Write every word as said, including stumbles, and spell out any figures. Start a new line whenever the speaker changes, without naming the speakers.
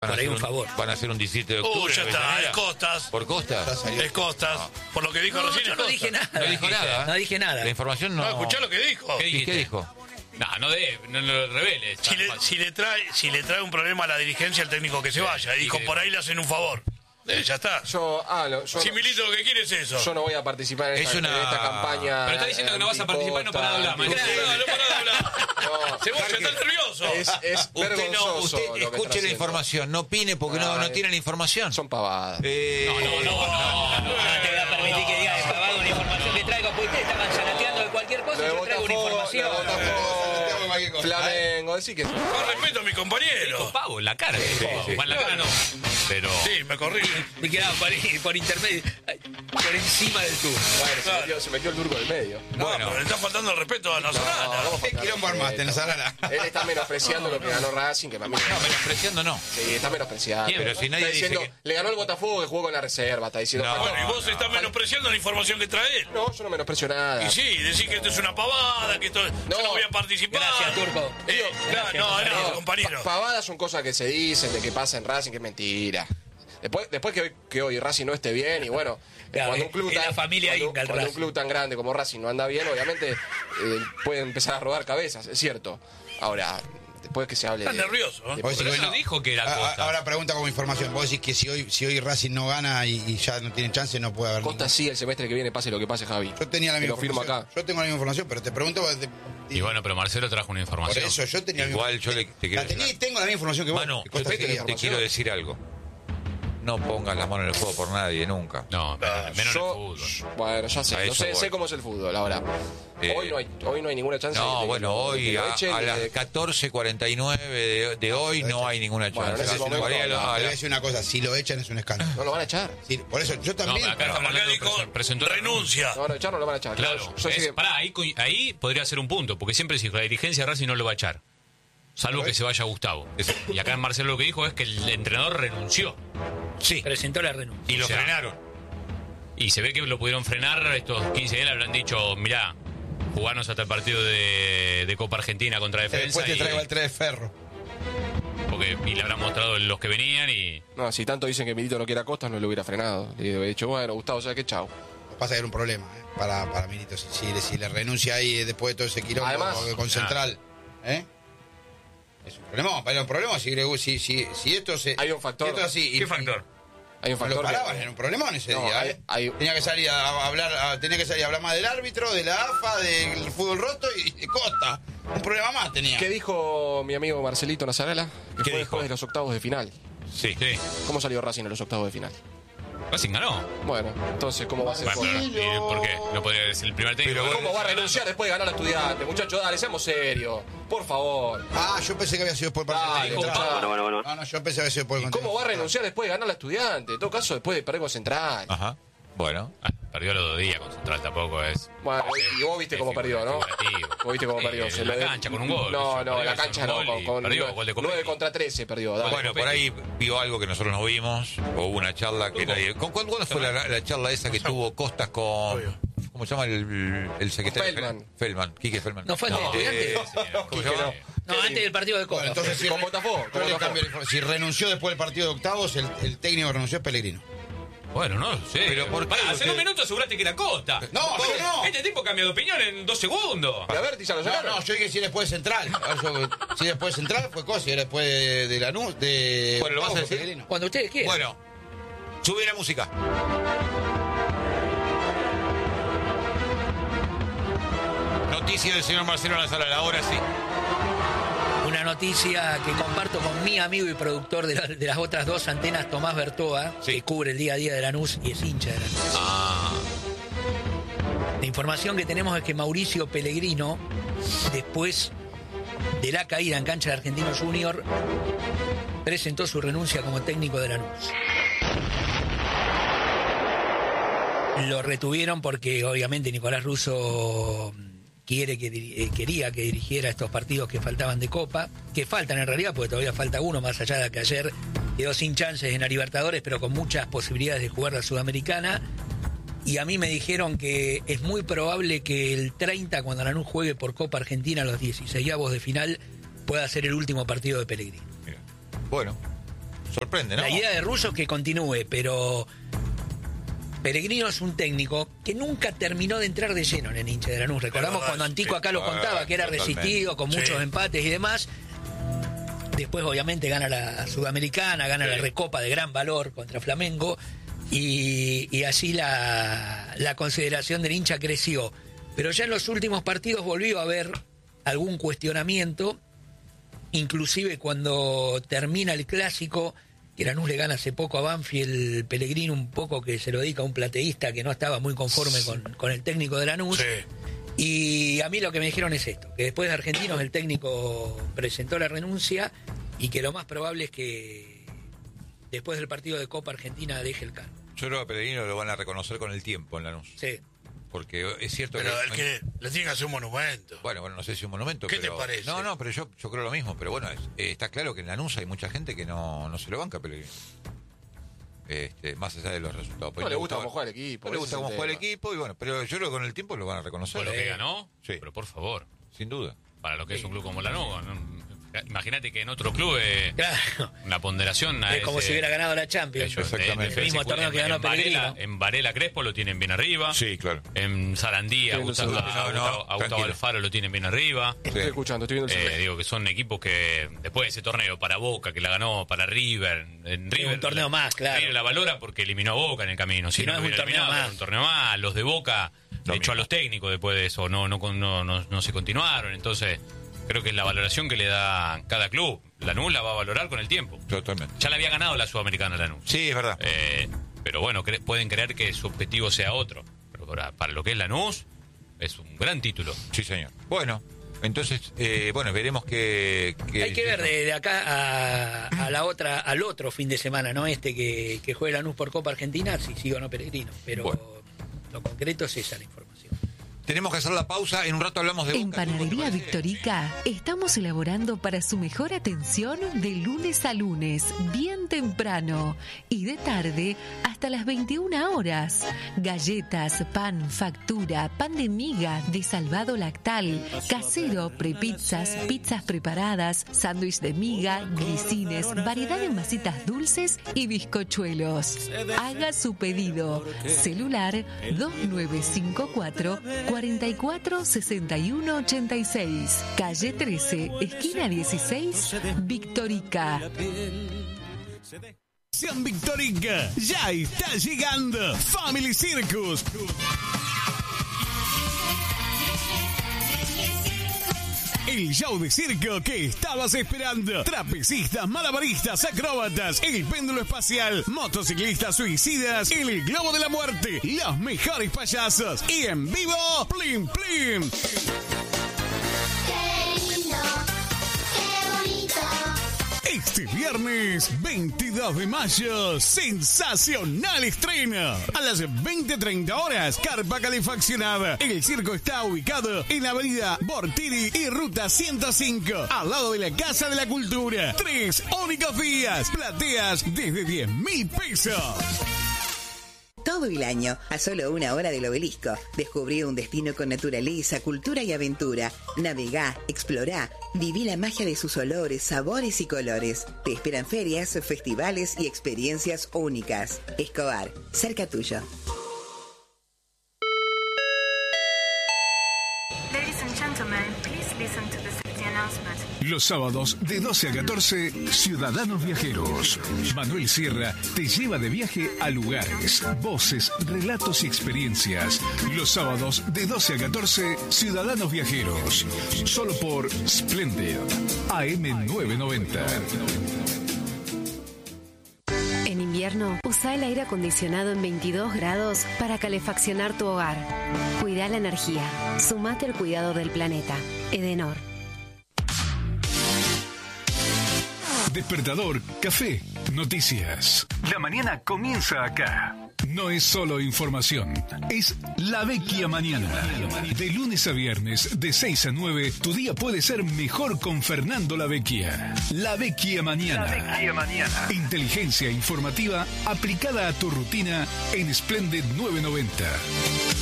Por ahí un favor.
Van a hacer un diecisiete de octubre.
Uh, ya está, es Costas.
¿Por Costas?
Es Costas.
No.
Por lo que dijo
No,
recién.
yo no dije nada.
No dijo nada.
No dije nada.
La información no...
No, escuchá lo que dijo.
¿Qué
¿Y qué dijo?
No, no, de, no, no lo reveles.
Si le, si, le trae, si le trae un problema a la dirigencia, el técnico que se vaya. Dijo,
que-
por ahí le hacen un favor. Eh, ya está.
Yo, ah, no, yo,
Si
no,
Milito lo que quiere es eso.
yo no voy a participar en
Es
esta,
una-
en esta campaña.
Pero está diciendo que no vas a participar y no para de hablar,
anticosta,
maestro.
No, no para de hablar.
No,
Cebolla, está nervioso.
Es, es
Usted, no,
vergonzoso
usted
lo que están
escuche la
haciendo.
información, no opine porque no, no
Ay.
tiene la información.
Son pavadas.
Eh,
No, no, no, no.
No te voy a permitir que digas de pavado una información que traigo, porque ustedes estaban zanateando de cualquier cosa y yo traigo una información.
Botafogo, Flamengo, decir que...
Con respeto a mi compañero.
Dijo pavo en la cara.
sí.
Juan, la cara no. Pero.
Sí, me corrí.
Me quedaba por, por intermedio, por encima del tubo.
Bueno, se metió, se metió el turco del medio.
No,
Bueno.
pero le está faltando el respeto a Nacional.
¿cómo
¿Qué
faltar
quilombo armaste,
respeto?
Nazarala?
Él está menospreciando lo que ganó Racing, que para mí...
No, menospreciando no.
Sí, está menospreciando.
Bien,
pero si nadie
Está
dice
diciendo,
que...
le ganó el Botafogo que jugó con la reserva, está diciendo...
No,
falta-
Bueno, y vos estás menospreciando la información que trae él.
No, yo no menosprecio nada.
Y sí, decís que esto es una pavada, que esto, yo no voy a participar.
Gracias, Turco.
Eh,
Gracias,
no, no, no,
No,
compañero.
pa- pavadas son cosas que se dicen, de que pasa en Racing, que es mentira. Después, después que, hoy, que hoy Racing no esté bien, y bueno,
Claro,
cuando un club
es la
tan,
familia
cuando,
Inca, el
cuando un
Racing.
club tan grande como Racing no anda bien, obviamente eh, puede empezar a rodar cabezas, es cierto. Ahora, después que se hable
Estás
de...
nervioso, ¿eh?
de-
Vos decís
Pero
que
eso
no.
dijo que era
A- a-
Costa.
Ahora pregunta como información. Vos decís que si hoy, si hoy Racing no gana y, y ya no tiene chance, no puede haber.
Costa sí, el semestre que viene, pase lo que pase, Javi.
Yo tenía la
Te
misma
lo firmo
información.
acá.
Yo tengo la misma información, pero te pregunto. de-
Y bueno, pero Marcelo trajo una
por
información.
eso yo tenía la
Igual
misma
yo le, te quiero
La tenía y
decir...
tengo la misma información que vos.
Manu,
que
yo
Costa
te,
seguía.
te
información.
quiero decir algo. No pongas la mano en el fuego por nadie, nunca.
No, menos en el
Yo,
fútbol.
bueno, ya
A
sé, no
eso
sé,
voy.
sé cómo es el fútbol ahora.
Eh,
hoy, no hay, hoy no hay ninguna chance de
No,
que-
bueno,
de
hoy
que lo
a,
echen
a
y
las
de-
catorce cuarenta y nueve de, de hoy no hay ninguna
Bueno,
chance.
en ese
Por
momento
ahí a la-
no,
a
Te voy a
la-
decir una cosa, si lo echan es un escándalo.
No lo van a echar.
Sí, por eso yo
No,
también.
pero acá estamos
Acá
hablando,
dijo,
presen- presentó la
renuncia.
No, no, echar no lo van a echar.
Claro,
Yo- yo
es-
sí que-
pará, ahí, co- ahí podría ser un punto, porque siempre dijo la dirigencia Racing no lo va a echar. Salvo que se vaya Gustavo. Y acá en Marcelo lo que dijo es que el entrenador renunció.
Sí,
Presentó la renuncia.
y lo
O sea,
frenaron.
Y se ve que lo pudieron frenar estos quince días, le habrán dicho, mirá, jugarnos hasta el partido de, de Copa Argentina contra Defensa.
Después te
y,
traigo el tres de ferro.
porque, y le habrán mostrado los que venían y...
No, si tanto dicen que Milito no quiere a Costa, no lo hubiera frenado. Le hubiera dicho, bueno, Gustavo, ¿sabes qué? Chau.
Lo que pasa es que era un problema ¿eh? para, para Milito. Si, si, le- si le renuncia ahí después de todo ese quilombo
Además-
con Central. ¿eh? Es un problema, para un problema. Si, le- si, si, si esto se.
Hay un factor.
si esto es así, y-
¿Qué factor?
Hay un
No lo
factor. que-
paraban, era un problemón ese
No,
día.
hay-
¿eh?
hay-
Tenía que salir a hablar, a- tenía que salir a hablar más del árbitro, de la A F A, del fútbol roto y de Costa. Un problema más tenía.
¿Qué dijo mi amigo Marcelito Nazarala? Que
¿Qué
fue
dijo?
después de los octavos de final.
Sí.
Sí.
¿Cómo salió Racing en los octavos de final?
Racing ganó.
Bueno, entonces, ¿cómo va a ser
Bueno,
Costa?
pero, ¿y por qué? No podría ser el primer técnico.
Pero
¿Cómo va a renunciar después de ganar a Estudiantes? Muchachos, dale, seamos serios. Por favor.
Ah, yo pensé que había sido por parte
Dale,
del Central.
escuchá.
Bueno, bueno, bueno.
No, no, yo pensé que había sido por el
¿Y cómo va a renunciar después de ganar a Estudiantes? En todo caso, después de perder con Central.
Ajá. Bueno.
Ah, perdió los dos días con Central, tampoco es...
Bueno, y vos viste cómo perdió, ¿no?
Figurativo.
Vos viste cómo
Sí,
perdió.
en
Se
la
lo de-
cancha con un gol.
No,
Perdió,
no, la
hizo
cancha
un
no.
gol
Con,
y
con
perdió, gol de Copetti.
nueve contra trece perdió. Dale.
Bueno, por ahí vio algo que nosotros no vimos, o hubo una charla que nadie... ¿Con cuál, cuál fue la, la charla esa que tuvo Costas con... ¿Cómo se llama el, el secretario?
Feldman.
Feldman, Quique Feldman.
¿No fue el de Estudiantes?
¿Cómo se llama?
No, antes del partido de Copa.
Bueno, entonces, si,
Con Botafogo,
¿cómo
con
le
Botafogo.
cambio la información? Si renunció después del partido de octavos, el, el técnico que renunció es Pellegrino.
Bueno, no sé.
Pero ¿por qué?
Pará, hace
Porque-
dos minutos aseguraste que era Costa.
No, yo no.
Este tipo cambió de opinión en dos segundos.
¿Y a Berti ya lo
No,
sacaron?
no, yo dije si después de Central. Ahora yo- Si después de Central fue cosa, y era después de, de Lanús, de...
Bueno, ¿lo vas a
fue
decir?
Pellegrino.
Cuando ustedes quieran.
Bueno, sube la música. Noticia del señor Marcelo Nazarala, ahora sí.
Una noticia que comparto con mi amigo y productor de, la- de las otras dos antenas, Tomás Bertoa,
Sí.
que cubre el día a día de Lanús y es hincha de Lanús.
Ah,
La información que tenemos es que Mauricio Pellegrino, después de la caída en cancha de Argentinos Junior, presentó su renuncia como técnico de Lanús. Lo retuvieron porque obviamente Nicolás Russo quiere que diri- eh, quería que dirigiera estos partidos que faltaban de Copa, que faltan en realidad porque todavía falta uno, más allá de que ayer quedó sin chances en la Libertadores, pero con muchas posibilidades de jugar la Sudamericana. Y a mí me dijeron que es muy probable que el treinta, cuando Lanús juegue por Copa Argentina los dieciseisavos de final, pueda ser el último partido de Pellegrino.
mira. Bueno, Sorprende, ¿no?
La idea de Russo es que continúe, pero Pellegrino es un técnico que nunca terminó de entrar de lleno en el hincha de Lanús. Recordamos
verdad,
cuando Antico
sí.
acá lo contaba, que era
Totalmente.
resistido, con muchos
Sí.
empates y demás. Después, obviamente, gana la Sudamericana, gana
Sí.
la Recopa de gran valor contra Flamengo. Y, y así la, la consideración del hincha creció. Pero ya en los últimos partidos volvió a haber algún cuestionamiento. Inclusive cuando termina el clásico, que Lanús le gana hace poco a Banfield, Pellegrino un poco que se lo dedica a un plateísta que no estaba muy conforme con, con el técnico de Lanús.
Sí.
Y a mí lo que me dijeron es esto, que después de Argentinos el técnico presentó la renuncia y que lo más probable es que después del partido de Copa Argentina deje el cargo.
Yo creo que a Pellegrino lo van a reconocer con el tiempo en Lanús.
Sí.
Porque es cierto
Pero
que...
el que le tiene que hacer un monumento.
Bueno, bueno, no sé si un monumento,
¿Qué
pero...
te parece?
No, no, pero yo, yo creo lo mismo. Pero bueno, es- eh, está claro que en Lanús hay mucha gente que no, no se lo banca a Pellegrino. Este, más allá de los resultados.
No le gusta cómo juega el equipo.
No le
ese
gusta
es el
cómo juega el
tema.
equipo y bueno, pero yo creo que con el tiempo lo van a reconocer.
Por lo que
Eh,
ganó,
Sí.
pero por favor,
Sin duda.
para lo que es un club como Lanús, ¿no? Imagínate que en otro club eh,
Claro.
una ponderación a
Es como
ese-
si hubiera ganado la Champions.
ellos,
Exactamente.
eh,
El mismo
en-
torneo que
en
ganó
Varela,
Pellegrino.
en Varela Crespo lo tienen bien arriba.
Sí, claro.
En Sarandí a
Tienen
Gustavo,
un
a
celular. No, no,
Gustavo- a Gustavo
tranquilo.
Alfaro lo tienen bien arriba.
Estoy
Sí.
escuchando, estoy viendo el
Eh,
celular.
digo que son equipos que después de ese torneo para Boca, que la ganó para River, en River
un torneo
la,
más, claro.
River la valora porque eliminó a Boca en el camino. Si
Si no,
no,
es un
hubiera
torneo
eliminado,
más.
era un torneo más. Los de Boca
Lo
echó a
mismo.
los técnicos después de eso, no, no, no, no, no se continuaron. Entonces, creo que es la valoración que le da cada club. Lanús la va a valorar con el tiempo.
Totalmente.
Ya la había ganado la Sudamericana Lanús.
Sí, es verdad.
Eh, pero bueno, cre- pueden creer que su objetivo sea otro. Pero para, para lo que es Lanús, es un gran título.
Sí, señor. Bueno, entonces, eh, bueno, veremos que...
Hay que ver de, de acá a, a la otra, al otro fin de semana, ¿no? Este que, que juega Lanús por Copa Argentina, si sigue o no Pellegrino. Pero
Bueno.
lo concreto es esa la información.
Tenemos que hacer la pausa. En un rato hablamos de...
En
Boca. ¿Te
Panadería
parece?
Victorica estamos elaborando para su mejor atención de lunes a lunes, bien temprano y de tarde hasta las veintiuna horas. Galletas, pan, factura, pan de miga, de salvado lactal, casero, prepizzas, pizzas preparadas, sándwich de miga, grisines, variedad de masitas dulces y bizcochuelos. Haga su pedido. Celular dos nueve cinco cuatro, cuatro cuatro seis uno ocho seis. Calle trece, esquina dieciséis, Victorica.
Sean Victorica, ya está llegando Family Circus. El show de circo que estabas esperando. Trapecistas, malabaristas, acróbatas, el péndulo espacial, motociclistas suicidas, el globo de la muerte, los mejores payasos y en vivo, Plim Plim. Este viernes veintidós de mayo, sensacional estreno. A las veinte treinta horas, carpa calefaccionada. El circo está ubicado en la avenida Bortiri y ruta ciento cinco, al lado de la Casa de la Cultura. Tres únicos días, plateas desde diez mil pesos.
Todo el año, a solo una hora del obelisco. Descubrí un destino con naturaleza, cultura y aventura. Navegá, explorá, viví la magia de sus olores, sabores y colores. Te esperan ferias, festivales y experiencias únicas. Escobar, cerca tuyo.
Ladies and gentlemen, please listen to the safety announcement.
Los sábados de doce a catorce, Ciudadanos Viajeros. Manuel Sierra te lleva de viaje a lugares, voces, relatos y experiencias. Los sábados de doce a catorce, Ciudadanos Viajeros. Solo por Splendid, A M novecientos noventa.
En invierno, usa el aire acondicionado en veintidós grados para calefaccionar tu hogar. Cuida la energía. Sumate al cuidado del planeta. Edenor.
Despertador, café, noticias. La mañana comienza acá. No es solo información, es La Vecchia Mañana. De lunes a viernes, de seis a nueve, tu día puede ser mejor con Fernando La Vecchia. La Vecchia Mañana. La Vecchia Mañana. Inteligencia informativa aplicada a tu rutina en Splendid novecientos noventa.